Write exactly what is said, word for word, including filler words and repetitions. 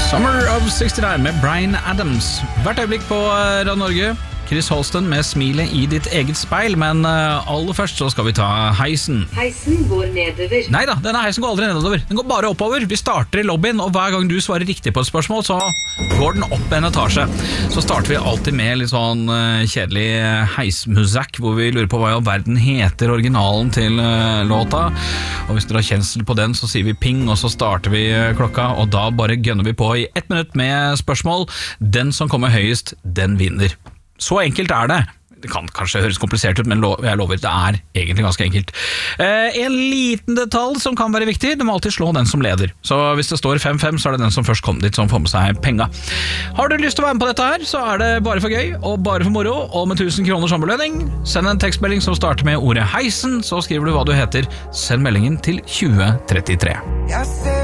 Summer of sekstini med Bryan Adams. Hvert øyeblikk på Radio Norge. Chris Holsten med smilet i ditt eget speil. Men aller først så skal vi ta heisen. Heisen går nedover. Neida, denne heisen går aldri nedover. Den går bare oppover. Vi starter i lobbyen, og hver gang du svarer riktig på et spørsmål, så går den opp en etasje. Så starter vi alltid med litt sånn kjedelig heismusikk, hvor vi lurer på hva i all verden heter originalen til låta. Og hvis dere har kjensel på den, så sier vi ping, og så starter vi klokka, og da bare gønner vi på i ett minutt med spørsmål. Den som kommer høyest, den vinner. Så enkelt er det. Det kan kanskje høres komplisert ut, men jeg lover, det er egentlig ganske enkelt. Eh, en liten detalj som kan være viktig, du må alltid slå den som leder. Så hvis det står fem fem, så er det den som først kom dit som får med seg penga. Har du lyst til å være med på dette her, så er det bare for gøy, og bare for moro, og med tusen kroner som belønning. Send en tekstmelding som starter med ordet heisen, så skriver du hva du heter. Send meldingen til tjue trettitre.